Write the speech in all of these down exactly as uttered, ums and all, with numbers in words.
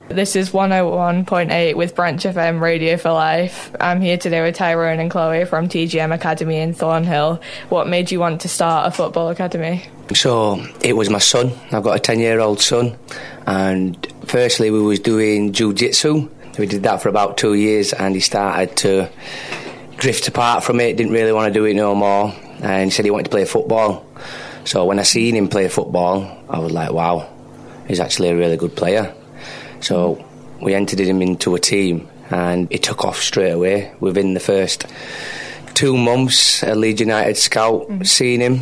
This is one oh one point eight with Branch F M Radio for Life. I'm here today with Tyrone and Chloe from T G M Academy in Thornhill. What made you want to start a football academy? So it was my son. I've got a ten year old son, and firstly we was doing jiu-jitsu. We did that for about two years and he started to drift apart from it, didn't really want to do it no more, and he said he wanted to play football. So when I seen him play football, I was like, wow, he's actually a really good player. So we entered him into a team and it took off straight away. Within the first two months, a Leeds United scout mm-hmm. seen him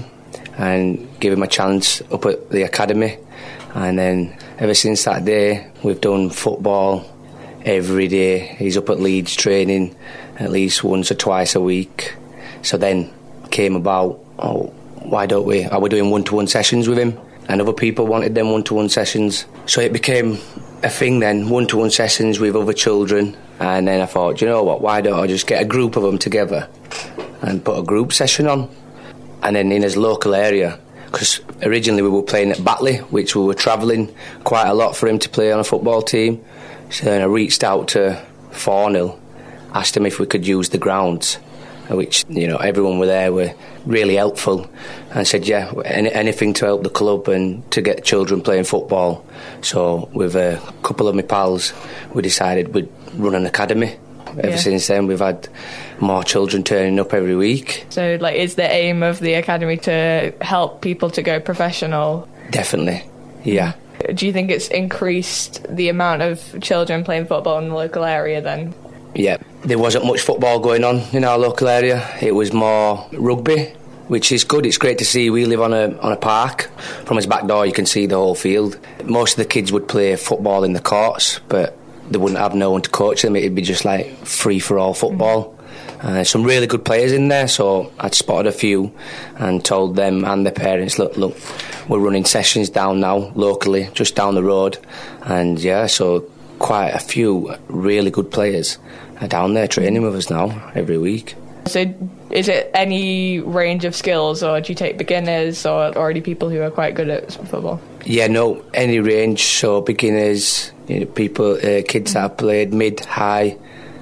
and gave him a chance up at the academy. And then ever since that day, we've done football every day. He's up at Leeds training at least once or twice a week. So then came about, oh, why don't we, are we doing one-to-one sessions with him? And other people wanted them one-to-one sessions. So it became a thing then, one-to-one sessions with other children. And then I thought, you know what, why don't I just get a group of them together and put a group session on? And then in his local area, because originally we were playing at Batley, which we were travelling quite a lot for him to play on a football team. So then I reached out to Thornhill, asked him if we could use the grounds, which, you know, everyone were there were really helpful, and said, yeah, any, anything to help the club and to get children playing football. So with a couple of my pals, we decided we'd run an academy. Ever yeah. since then, we've had more children turning up every week. So, like, is the aim of the academy to help people to go professional? Definitely, yeah. Do you think it's increased the amount of children playing football in the local area then? Yeah, there wasn't much football going on in our local area. It was more rugby, which is good. It's great to see. We live on a on a park. From his back door you can see the whole field. Most of the kids would play football in the courts, but they wouldn't have no one to coach them. It'd be just like free-for-all football. Mm-hmm. Uh, some really good players in there, so I'd spotted a few and told them and their parents, look, look, we're running sessions down now, locally, just down the road. And yeah, so quite a few really good players are down there training with us now every week. So is it any range of skills, or do you take beginners or already people who are quite good at football? Yeah, no, any range. So beginners, you know, people, uh, kids that have played mid, high,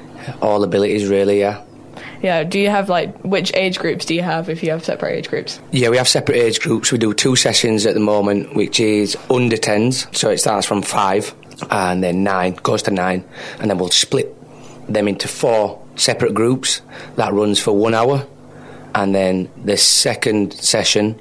all abilities really, yeah. Yeah, do you have, like, which age groups do you have if you have separate age groups? Yeah, we have separate age groups. We do two sessions at the moment, which is under tens, so it starts from five and then nine, goes to nine, and then we'll split them into four separate groups. That runs for one hour, and then the second session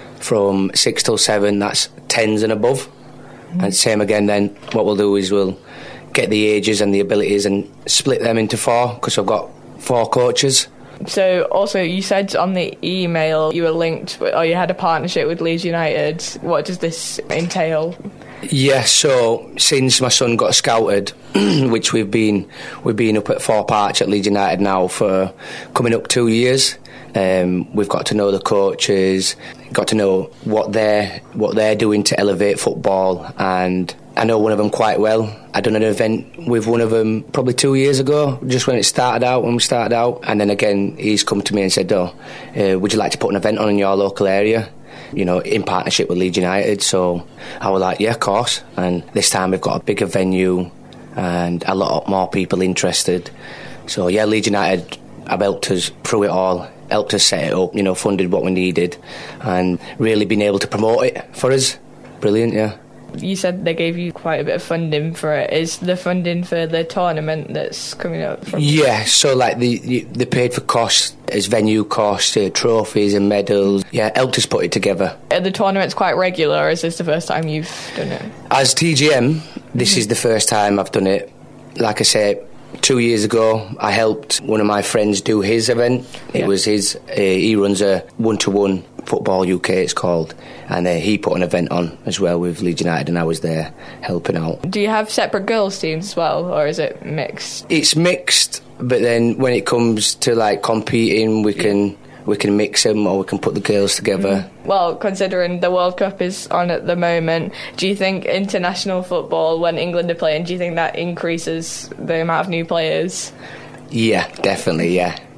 from six till seven, that's tens and above. Mm. And same again then, what we'll do is we'll get the ages and the abilities and split them into four, because we've got four coaches. So also you said on the email you were linked, or you had a partnership with Leeds United. What does this entail? Yeah, so since my son got scouted, which we've been we've been up at Four Parch at Leeds United now for coming up two years, um, we've got to know the coaches, got to know what they're what they're doing to elevate football, and I know one of them quite well. I done an event with one of them probably two years ago, just when it started out, when we started out, and then again he's come to me and said, oh, uh, would you like to put an event on in your local area? You know, in partnership with Leeds United. So I was like, yeah, of course. And this time we've got a bigger venue and a lot more people interested. So yeah, Leeds United have helped us through it all, helped us set it up, you know, funded what we needed, and really been able to promote it for us. Brilliant, yeah. You said they gave you quite a bit of funding for it. Is the funding for the tournament that's coming up? From yeah, so like the they paid for costs, as venue costs, uh, trophies and medals. Yeah, helped us put it together. Are the tournaments quite regular, or is this the first time you've done it? As T G M, this mm-hmm. is the first time I've done it. Like I said, two years ago I helped one of my friends do his event. It yeah. was his, uh, he runs a one-to-one Football U K it's called, and uh, he put an event on as well with Leeds United, and I was there helping out. Do you have separate girls teams as well, or is it mixed? It's mixed, but then when it comes to like competing, we can we can mix them, or we can put the girls together. Mm. Well, considering the World Cup is on at the moment, do you think international football, when England are playing, do you think that increases the amount of new players? Yeah, definitely, yeah.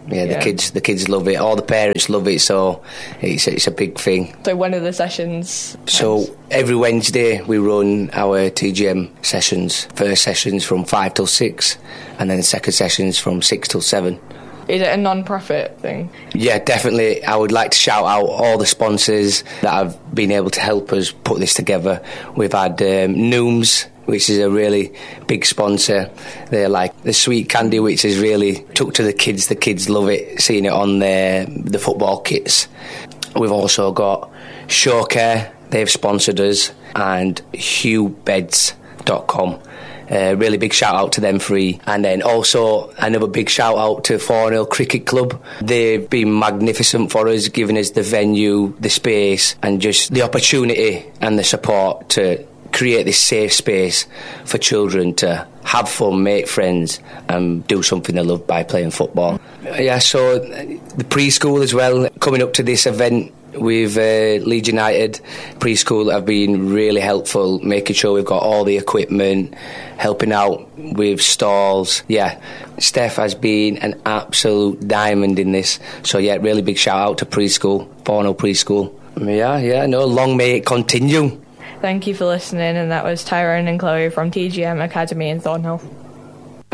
Yeah, the Yeah. kids the kids love it. All the parents love it, so it's it's a big thing. So when are the sessions? So every Wednesday we run our T G M sessions. First sessions from five till six, and then second sessions from six till seven. Is it a non-profit thing? Yeah, definitely. I would like to shout out all the sponsors that have been able to help us put this together. We've had um, Nooms, which is a really big sponsor. They're like the sweet candy, which is really took to the kids. The kids love it, seeing it on their the football kits. We've also got Showcare. They've sponsored us, and Hugh Beds dot com. Uh, really big shout out to them three. And then also another big shout out to Thornhill Cricket Club. They've been magnificent for us, giving us the venue, the space, and just the opportunity and the support to create this safe space for children to have fun, make friends, and do something they love by playing football. Yeah, so the preschool as well, coming up to this event with uh, Leeds United preschool have been really helpful, making sure we've got all the equipment, helping out with stalls. Yeah, Steph has been an absolute diamond in this. So yeah, really big shout out to preschool, Thornhill Preschool. Yeah, yeah, no, long may it continue. Thank you for listening, and that was Tyrone and Chloe from T G M Academy in Thornhill.